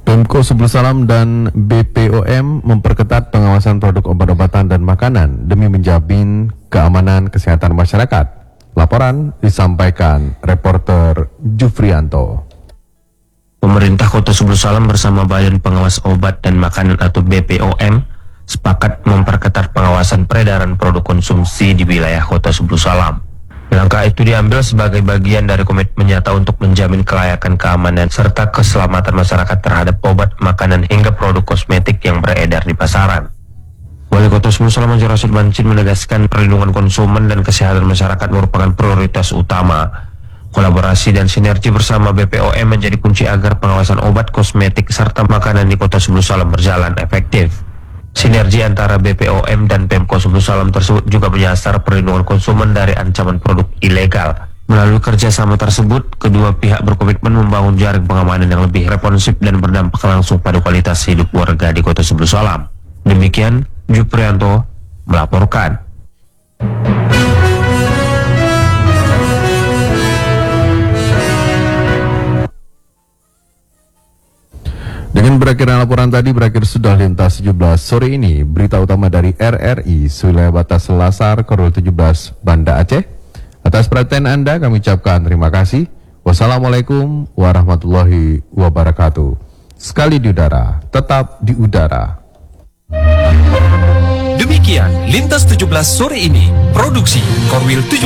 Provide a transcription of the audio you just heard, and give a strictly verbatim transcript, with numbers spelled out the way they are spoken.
Pemko Subul Salam dan B P O M memperketat pengawasan produk obat-obatan dan makanan demi menjamin keamanan kesehatan masyarakat. Laporan disampaikan reporter Jufrianto. Pemerintah Kota Subul Salam bersama Badan Pengawas Obat dan Makanan atau B P O M sepakat memperketat pengawasan peredaran produk konsumsi di wilayah Kota Subul Salam. Langkah itu diambil sebagai bagian dari komitmen nyata untuk menjamin kelayakan, keamanan, serta keselamatan masyarakat terhadap obat, makanan, hingga produk kosmetik yang beredar di pasaran. Wali Kota Subul Salam Haji Rashid Bancin menegaskan perlindungan konsumen dan kesehatan masyarakat merupakan prioritas utama. Kolaborasi dan sinergi bersama B P O M menjadi kunci agar pengawasan obat, kosmetik, serta makanan di Kota Subul Salam berjalan efektif. Sinergi antara B P O M dan Pemko Subul Salam tersebut juga menyasar perlindungan konsumen dari ancaman produk ilegal. Melalui kerjasama tersebut, kedua pihak berkomitmen membangun jaring pengamanan yang lebih responsif dan berdampak langsung pada kualitas hidup warga di Kota Subul Salam. Demikian, Jufrianto melaporkan. Dengan berakhirnya laporan tadi, berakhir sudah lintas tujuh belas sore ini. Berita utama dari R R I, wilayah batas Selasar, Korul tujuh belas, Banda Aceh. Atas perhatian Anda kami ucapkan terima kasih. Wassalamualaikum warahmatullahi wabarakatuh. Sekali di udara, tetap di udara. Demikian Lintas tujuh belas sore ini. Produksi Korwil tujuh belas.